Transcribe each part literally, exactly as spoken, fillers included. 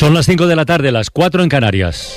Son las cinco de la tarde, las cuatro en Canarias.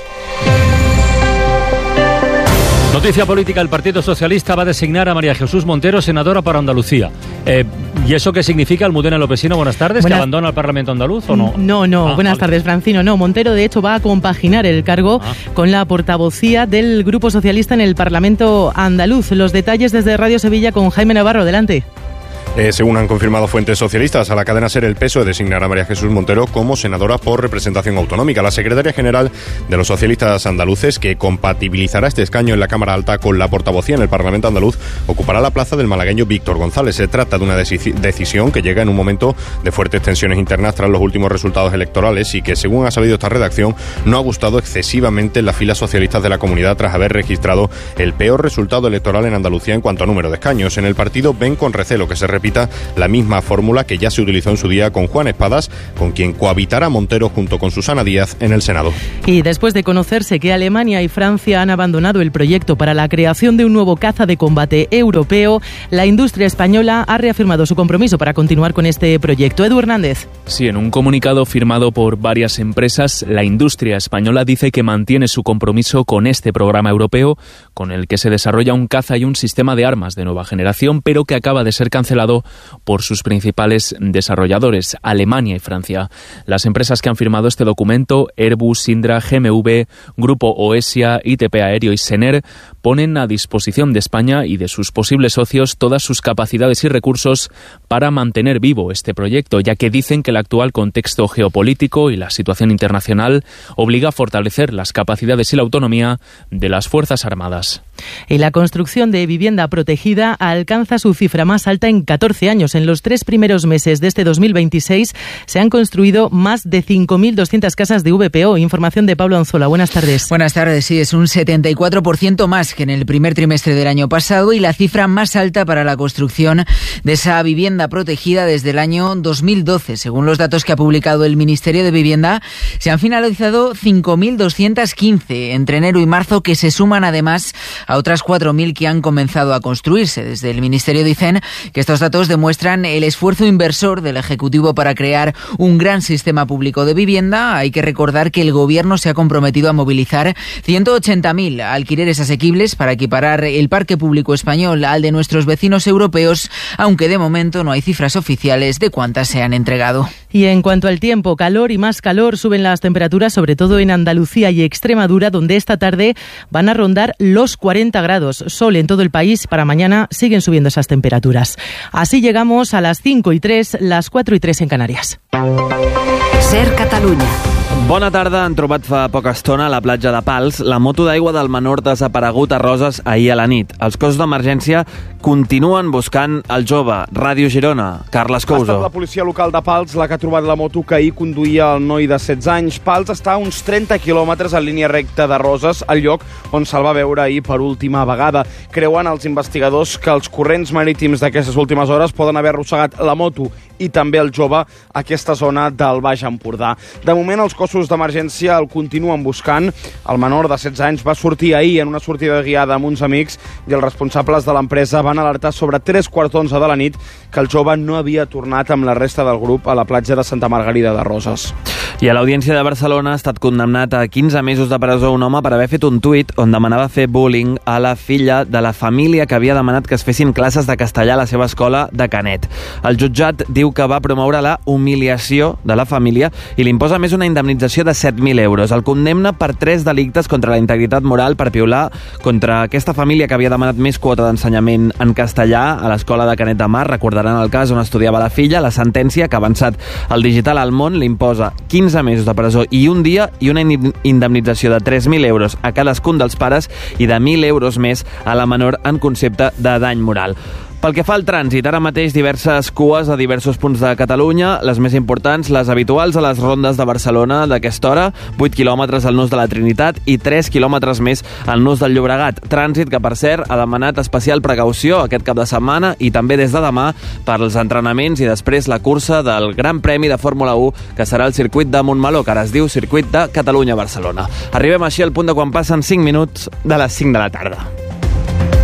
Noticia política, el Partido Socialista va a designar a María Jesús Montero senadora para Andalucía. Eh, ¿Y eso qué significa, Almudena Lopesino? Buenas tardes. Buenas... ¿Que abandona el Parlamento andaluz o no? No, no. Ah, buenas vale. tardes, Francino. No, Montero de hecho va a compaginar el cargo ah. con la portavocía del Grupo Socialista en el Parlamento andaluz. Los detalles desde Radio Sevilla con Jaime Navarro. Adelante. Eh, según han confirmado fuentes socialistas a la cadena SER, el P S O E designará a María Jesús Montero como senadora por representación autonómica. La secretaria general de los socialistas andaluces, que compatibilizará este escaño en la Cámara Alta con la portavocía en el Parlamento andaluz, ocupará la plaza del malagueño Víctor González. Se trata de una deci- decisión que llega en un momento de fuertes tensiones internas tras los últimos resultados electorales y que, según ha sabido esta redacción, no ha gustado excesivamente en las filas socialistas de la comunidad tras haber registrado el peor resultado electoral en Andalucía en cuanto a número de escaños. En el partido ven con recelo que se repita la misma fórmula que ya se utilizó en su día con Juan Espadas, con quien cohabitará Montero junto con Susana Díaz en el Senado. Y después de conocerse que Alemania y Francia han abandonado el proyecto para la creación de un nuevo caza de combate europeo, la industria española ha reafirmado su compromiso para continuar con este proyecto. Edu Hernández. Sí, en un comunicado firmado por varias empresas, la industria española dice que mantiene su compromiso con este programa europeo, con el que se desarrolla un caza y un sistema de armas de nueva generación, pero que acaba de ser cancelado por sus principales desarrolladores, Alemania y Francia. Las empresas que han firmado este documento, Airbus, Sindra, G M V, Grupo Oesia, I T P Aéreo y Sener, ponen a disposición de España y de sus posibles socios todas sus capacidades y recursos para mantener vivo este proyecto, ya que dicen que el actual contexto geopolítico y la situación internacional obliga a fortalecer las capacidades y la autonomía de las Fuerzas Armadas. Y la construcción de vivienda protegida alcanza su cifra más alta en catorce años. En los tres primeros meses de este dos mil veintiséis se han construido más de cinco mil doscientas casas de V P O. Información de Pablo Anzola. Buenas tardes. Buenas tardes. Sí, es un setenta y cuatro por ciento más que en el primer trimestre del año pasado y la cifra más alta para la construcción de esa vivienda protegida desde el año dos mil doce. Según los datos que ha publicado el Ministerio de Vivienda, se han finalizado cinco mil doscientas quince entre enero y marzo, que se suman además a otras cuatro mil que han comenzado a construirse. Desde el Ministerio dicen que estos datos demuestran el esfuerzo inversor del Ejecutivo para crear un gran sistema público de vivienda. Hay que recordar que el Gobierno se ha comprometido a movilizar ciento ochenta mil alquileres asequibles para equiparar el parque público español al de nuestros vecinos europeos, aunque de momento no hay cifras oficiales de cuántas se han entregado. Y en cuanto al tiempo, calor y más calor, suben las temperaturas, sobre todo en Andalucía y Extremadura, donde esta tarde van a rondar los cuarenta grados. Sol en todo el país. Para mañana siguen subiendo esas temperaturas. Así llegamos a las cinco y tres, las cuatro y tres en Canarias. SER Catalunya. Bona tarda. Han trobat fa poca estona a la platja de Pals la moto d'aigua del menor desaparegut a Roses ahir a la nit. Els cossos d'emergència continuen buscant el jove. Ràdio Girona, Carles Couso. Ha estat la policia local de Pals la que ha trobat la moto que ahir conduïa el noi de setze anys. Pals està a uns trenta quilòmetres en línia recta de Roses, el lloc on se'l va veure ahir per última vegada. Creuen els investigadors que els corrents marítims d'aquestes últimes hores poden haver arrossegat la moto i també el jove a aquesta zona del Baix Empordà. De moment, els cossos d'emergència el continuen buscant. El menor de setze anys va sortir ahir en una sortida guiada amb uns amics i els responsables de l'empresa van alertar sobre tres quarts d'onze de la nit que el jove no havia tornat amb la resta del grup a la platja de Santa Margarida de Roses. I a l'Audiència de Barcelona ha estat condemnat a quinze mesos de presó un home per haver fet un tuit on demanava fer bullying a la filla de la família que havia demanat que es fessin classes de castellà a la seva escola de Canet. El jutjat diu que va promoure la humiliació de la família i li imposa més una indemnització de set mil euros. El condemna per tres delictes contra la integritat moral per piular contra aquesta família que havia demanat més quota d'ensenyament en castellà a l'escola de Canet de Mar. Recordaran el cas on estudiava la filla. La sentència, que ha avançat el digital al món, li imposa quinze mesos de presó i un dia i una indemnització de tres mil euros a cadascun dels pares i de mil euros més a la menor en concepte de dany moral. Pel que fa al trànsit, ara mateix diverses cues a diversos punts de Catalunya, les més importants, les habituals a les rondes de Barcelona d'aquesta hora, vuit quilòmetres al nus de la Trinitat i tres quilòmetres més al nus del Llobregat. Trànsit que, per cert, ha demanat especial precaució aquest cap de setmana i també des de demà per als entrenaments i després la cursa del Gran Premi de Fórmula u, que serà el circuit de Montmeló, que ara es diu Circuit de Catalunya-Barcelona. Arribem així al punt de quan passen cinc minuts de les cinc de la tarda.